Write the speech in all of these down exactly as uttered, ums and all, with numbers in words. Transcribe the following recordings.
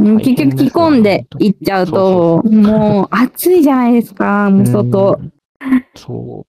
うん、結局着込んで行っちゃうと、 そうそうもう暑いじゃないですか、もう外。 うんそう。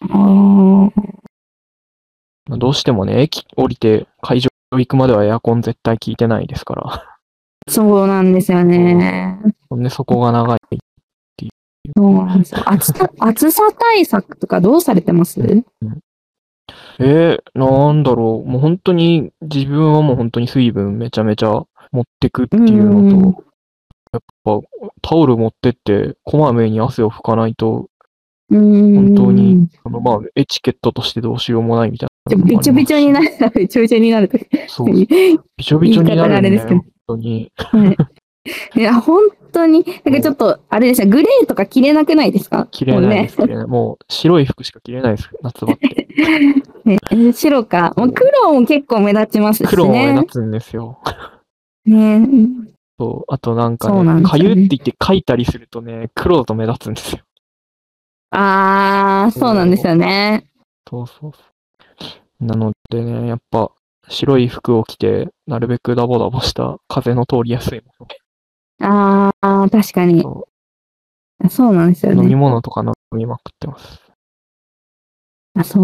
あまあどうしてもね、駅降りて会場行くまではエアコン絶対効いてないですから。 ーそうなんですよね。 ほんで、そこが長い。 そうなんですよ。暑さ、暑さ対策とかどうされてます？ うんえー、なんだろう。もう本当に、自分はもう本当に水分めちゃめちゃ持ってくっていうのと、やっぱタオル持ってって、こまめに汗を拭かないと、 うーん。 本当に、あの、まあ、エチケットとしてどうしようもないみたいなのもあびちょびりますし。 ちょになる、びちょびちょになると。 そうそう。びちょびちょになるんだよ、本当に。 はい。いや、本当に、なんかちょっと、あれですね、グレーとか着れなくないですか？ 着れないです、 もう着れない。もう、白い服しか着れないです、夏場って。 ね。ね、白か。もう黒も結構目立ちますしね。 黒も目立つんですよ。 ね。 そう。あとなんかそうなね、 んですよねかゆって言って書いたりするとね、黒だと目立つんですよ。 あー、そうなんですよね。 そうそうそう。なのでね、やっぱ、白い服を着て、なるべくダボダボした風の通りやすいもの。 あー、確かに。 そそうなんですよう飲みね。 物とか飲みまくってます。 あ、そう。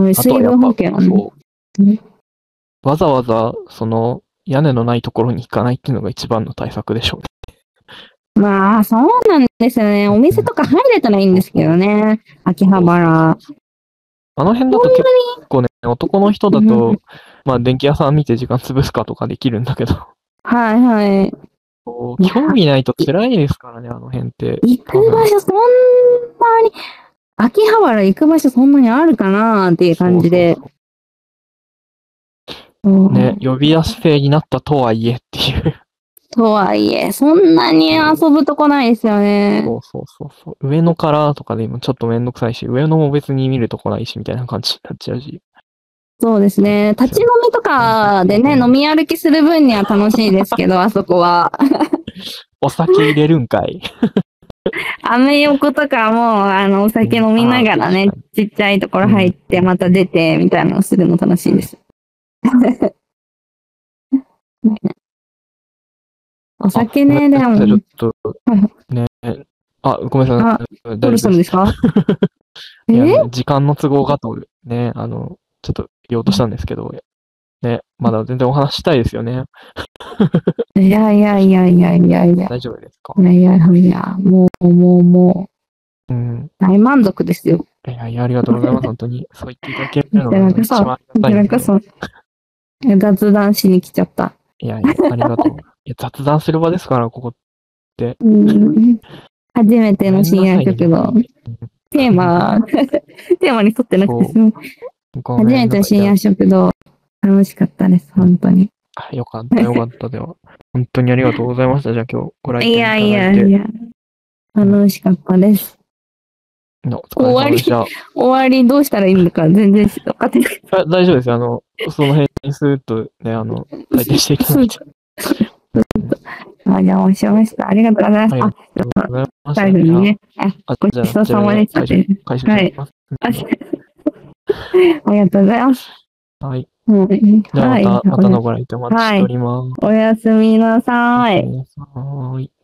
あと水分はやっぱ、 補給はね。 そうう。わざわざ、その、屋根のないところに行かないっていうのが一番の対策でしょうね。 まあ、そうなんですよね。お店とか入れたらいいんですけどね。秋葉原。 あの辺だと結構ね、男の人だと、まあ電気屋さん見て時間潰すかとかできるんだけど、 はいはい。 こう興味ないと辛いですからね、あの辺って。 行く場所そんなに、秋葉原行く場所そんなにあるかなっていう感じで。 そうそうそうね、呼び出し制になったとはいえっていう。 とはいえ、そんなに遊ぶとこないですよね。 そうそうそうそう。上野からとかでもちょっとめんどくさいし、上野も別に見るとこないし、みたいな感じになっちゃうし。 そうですね。立ち飲みとかでね、飲み歩きする分には楽しいですけど、あそこは。 お酒入れるんかい。 アメ横とかも、あの、お酒飲みながらね、ちっちゃいところ入って、また出て、みたいなのをするの楽しいです。お酒ね、でも。 ちょっと、ね、あ、ごめんなさい。 あ、どうしたんですか？ いや、ね、時間の都合がと、ね、あの、ちょっと言おうとしたんですけど、ね、まだ全然お話したいですよね。 いやいやいやいやいやいや。 大丈夫ですか？ いやいやいや、もう、もう、もう。うん。 大満足ですよ。 いやいや、ありがとうございます。本当に。そう言っていただけるのがなんかさ、 一番ありがたいんで。 なんかさ、雑談しに来ちゃった。 いやいや、ありがとう。いや、雑談する場ですから、ここって。 うん、初めての深夜食堂。テーマ、テーマに沿ってなくてすみません。初めての深夜食堂。楽しかったです、本当に。 あ、よかった、よかったでは。本当にありがとうございました。じゃあ今日ご来店いただいて。 いやいやいや、楽しかったです。 の終わり、終わりどうしたらいいのか全然分かってない。 大丈夫です。あの、その辺にスーッとね、あの、退店していただいて。 あ、じゃあ、おしました。ありがとうございます。あ、最後にね。あ、ごちそうさまでした。はい。ありがとうございます。 はい。じゃあまた、またのご来店お待ちしております。 おやすみなさい。 おやすみなさい。